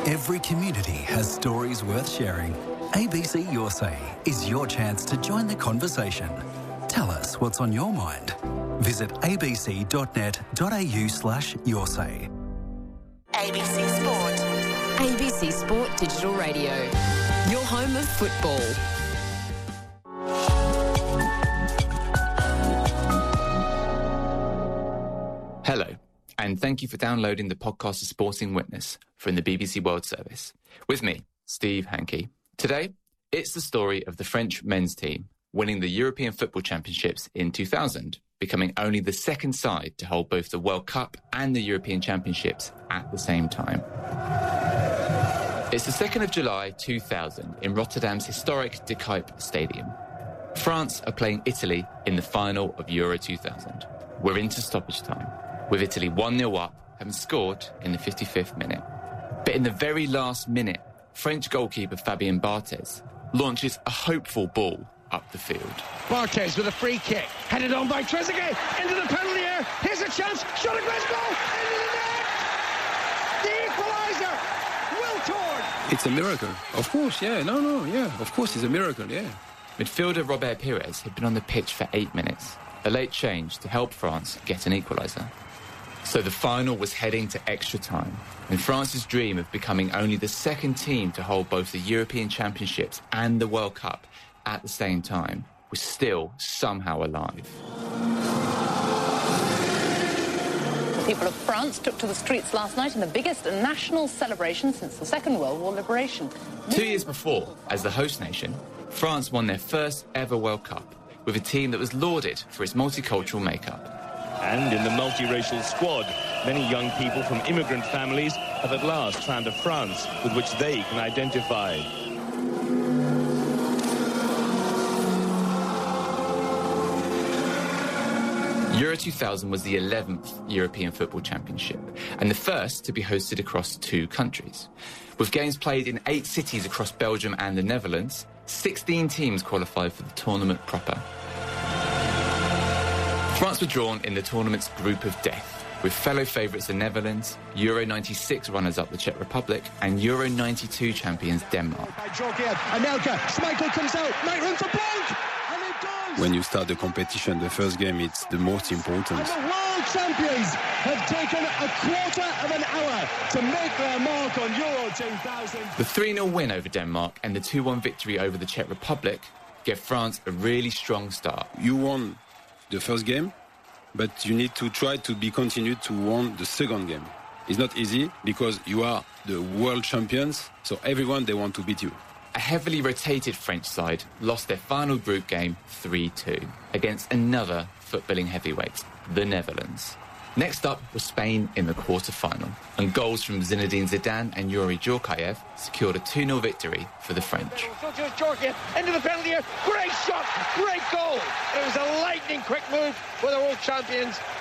Every community has stories worth sharing. ABC Your Say is your chance to join the conversation. Tell us what's on your mind. Visit abc.net.au/yoursay. ABC Sport. ABC Sport Digital Radio. Your home of football. Hello, and thank you for downloading the podcast of Sporting Witness from the BBC World Service. With me, Steve Hankey. Today, it's the story of the French men's team winning the European Football Championships in 2000, becoming only the second side to hold both the World Cup and the European Championships at the same time. It's the 2nd of July 2000 in Rotterdam's historic De Kuip Stadium. France are playing Italy in the final of Euro 2000. We're into stoppage time, with Italy 1-0 up, having scored in the 55th minute. But in the very last minute, French goalkeeper Fabien Barthez launches a hopeful ball up the field. Barthez with a free kick, headed on by Trezeguet, into the penalty area, here's a chance, shot across goal, into the net! The equaliser, Will Tord! It's a miracle, of course, of course it's a miracle, yeah. Midfielder Robert Pires had been on the pitch for 8 minutes, a late change to help France get an equaliser. So the final was heading to extra time, and France's dream of becoming only the second team to hold both the European Championships and the World Cup at the same time was still somehow alive. People of France took to the streets last night in the biggest national celebration since the Second World War liberation. 2 years before, as the host nation, France won their first ever World Cup with a team that was lauded for its multicultural makeup. And in the multiracial squad, many young people from immigrant families have at last found a France with which they can identify. Euro 2000 was the 11th European Football Championship and the first to be hosted across 2 countries. With games played in 8 cities across Belgium and the Netherlands, 16 teams qualified for the tournament proper. France were drawn in the tournament's group of death, with fellow favourites the Netherlands, Euro 96 runners-up the Czech Republic, and Euro 92 champions Denmark. Anelka, Schmeichel comes out, make room for Blanc, and it goes! When you start the competition, the first game, it's the most important. And the world champions have taken a quarter of an hour to make their mark on Euro 2000. The 3-0 win over Denmark and the 2-1 victory over the Czech Republic gave France a really strong start. You won the first game, but you need to try to be continued to win the second game. It's not easy because you are the world champions, so everyone, they want to beat you. A heavily rotated French side lost their final group game 3-2 against another footballing heavyweight, the Netherlands. Next up was Spain in the quarter-final, and goals from Zinedine Zidane and Yuri Djorkaeff secured a 2-0 victory for the French. Into the penalty area, great shot, great goal. It was a lightning quick move for the world champions.